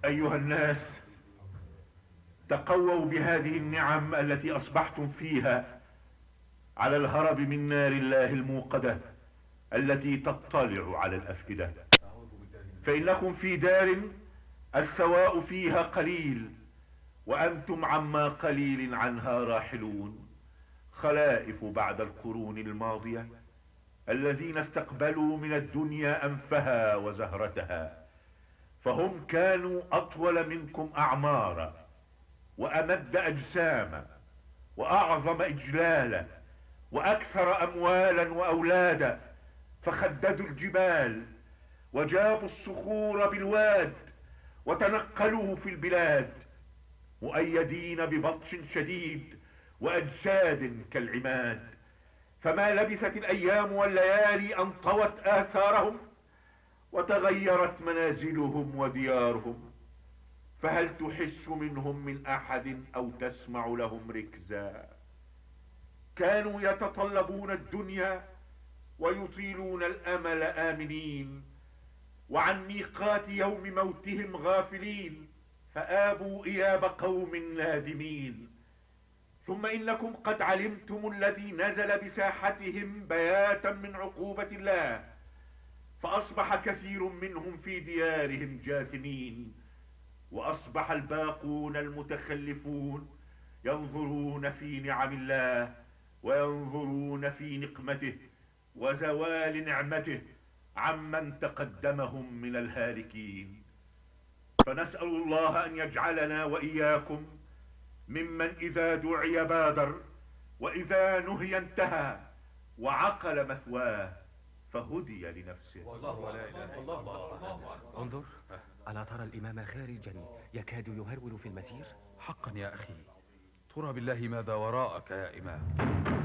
أيها الناس، تقووا بهذه النعم التي أصبحتم فيها على الهرب من نار الله الموقدة التي تطلع على الأفئدة، فإنكم في دار السواء فيها قليل وأنتم عما قليل عنها راحلون، خلائف بعد القرون الماضية الذين استقبلوا من الدنيا أنفها وزهرتها، فهم كانوا أطول منكم أعمارا وأمد أجساما وأعظم إجلالا وأكثر أموالا وأولادا، فخددوا الجبال وجابوا الصخور بالواد وتنقلوا في البلاد، مؤيدين ببطش شديد وأجساد كالعماد، فما لبثت الأيام والليالي أن طوت آثارهم وتغيرت منازلهم وديارهم، فهل تحس منهم من أحد أو تسمع لهم ركزا؟ كانوا يتطلبون الدنيا ويطيلون الأمل آمنين، وعن ميقات يوم موتهم غافلين، فآبوا إياب قوم نادمين. ثم إنكم قد علمتم الذي نزل بساحتهم بياتا من عقوبة الله، فأصبح كثير منهم في ديارهم جاثمين، وأصبح الباقون المتخلفون ينظرون في نعم الله وينظرون في نقمته وزوال نعمته عمن تقدمهم من الهالكين. فنسأل الله أن يجعلنا وإياكم ممن إذا دعي بادر وإذا نهي انتهى وعقل مثواه فهدي لنفسه. انظر، ألا ترى الإمام خارجا يكاد يهرول في المسير؟ حقا يا أخي، ترى بالله ماذا وراءك يا إمام؟